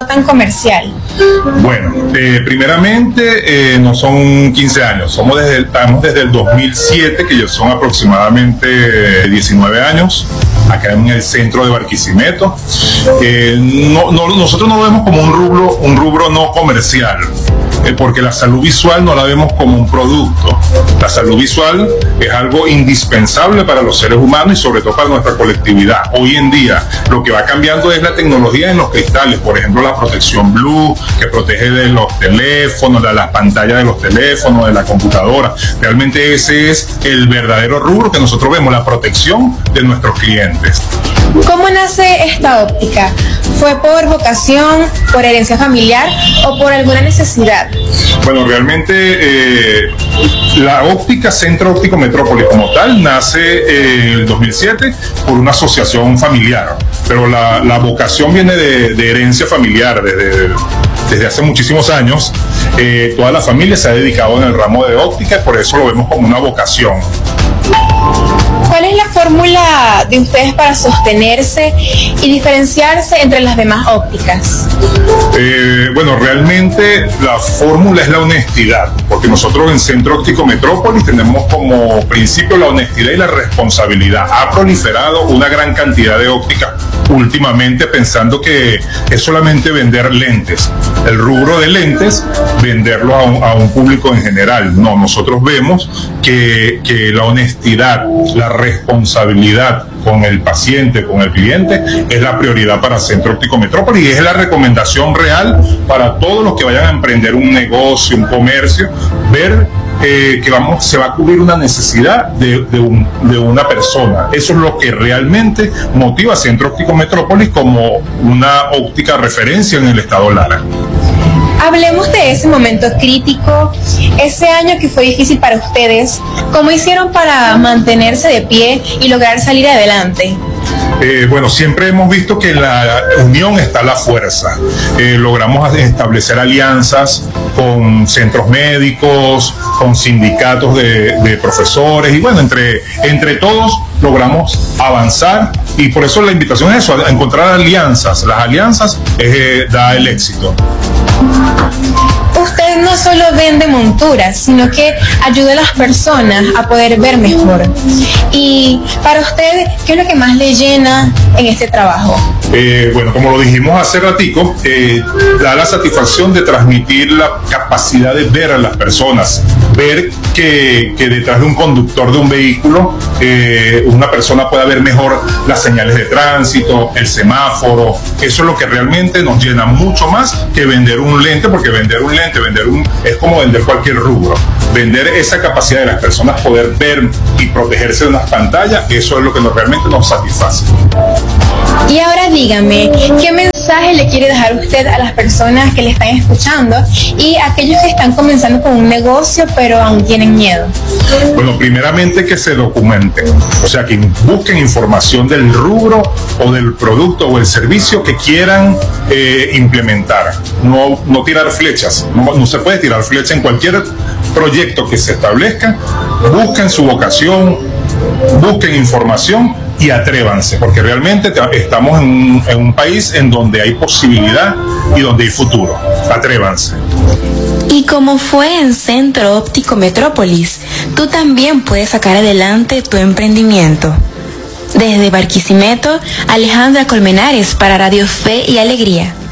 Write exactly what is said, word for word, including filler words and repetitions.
tan comercial? Bueno, eh, primeramente eh, no son quince años, somos desde, estamos desde el dos mil siete, que ya son aproximadamente eh, diecinueve años, acá en el centro de Barquisimeto. Eh, no, no, nosotros no lo vemos como un rubro, un rubro no comercial, eh, porque la salud visual no la vemos como un producto. La salud visual es algo indispensable para los seres humanos y sobre todo para nuestra colectividad. Hoy en día lo que va cambiando es la tecnología en los cristales, por ejemplo la protección blue, que protege de los teléfonos, de las pantallas de los teléfonos, de la computadora. Realmente ese es el verdadero rubro que nosotros vemos, la protección de nuestros clientes. ¿Cómo nace esta óptica? ¿Fue por vocación, por herencia familiar o por alguna necesidad? Bueno, realmente eh, la óptica Centro Óptico Metrópolis como tal nace eh, en el dos mil siete por una asociación familiar, pero la, la vocación viene de, de herencia familiar. Desde, desde hace muchísimos años eh, toda la familia se ha dedicado en el ramo de óptica y por eso lo vemos como una vocación. ¿Cuál es la fórmula de ustedes para sostenerse y diferenciarse entre las demás ópticas? Eh, bueno, realmente la fórmula es la honestidad, porque nosotros en Centro Óptico Metrópolis tenemos como principio la honestidad y la responsabilidad. Ha proliferado una gran cantidad de ópticas últimamente pensando que es solamente vender lentes, el rubro de lentes, venderlo a un, a un público en general. No, nosotros vemos que, que la honestidad, la responsabilidad con el paciente, con el cliente, es la prioridad para Centro Óptico Metrópolis y es la recomendación real para todos los que vayan a emprender un negocio, un comercio, ver eh, que vamos, se va a cubrir una necesidad de, de, un, de una persona. Eso es lo que realmente motiva a Centro Óptico Metrópolis como una óptica referencia en el estado Lara. Hablemos de ese momento crítico, ese año que fue difícil para ustedes. ¿Cómo hicieron para mantenerse de pie y lograr salir adelante? Eh, bueno, siempre hemos visto que en la unión está la fuerza. Eh, logramos establecer alianzas con centros médicos, con sindicatos de, de profesores y bueno, entre, entre todos logramos avanzar y por eso la invitación es eso, a encontrar alianzas. Las alianzas eh, da el éxito. Usted no solo vende monturas, sino que ayuda a las personas a poder ver mejor. Y para usted, ¿qué es lo que más le llena en este trabajo? Eh, bueno, como lo dijimos hace ratico, eh, da la satisfacción de transmitir la capacidad de ver a las personas, ver que, que detrás de un conductor de un vehículo eh, una persona pueda ver mejor las señales de tránsito, el semáforo. Eso es lo que realmente nos llena mucho más que vender un lente, porque vender un lente, vender un, es como vender cualquier rubro. Vender esa capacidad de las personas poder ver y protegerse de unas pantallas, eso es lo que nos, realmente nos satisface. Y ahora dígame, ¿qué mensaje le quiere dejar usted a las personas que le están escuchando y a aquellos que están comenzando con un negocio pero aún tienen miedo? Bueno, primeramente que se documenten, o sea, que busquen información del rubro o del producto o el servicio que quieran eh, implementar. No, no tirar flechas, no, no se puede tirar flecha en cualquier proyecto que se establezca. Busquen su vocación, busquen información y atrévanse, porque realmente estamos en un, en un país en donde hay posibilidad y donde hay futuro. Atrévanse. Y como fue en Centro Óptico Metrópolis, tú también puedes sacar adelante tu emprendimiento. Desde Barquisimeto, Alejandra Colmenares para Radio Fe y Alegría.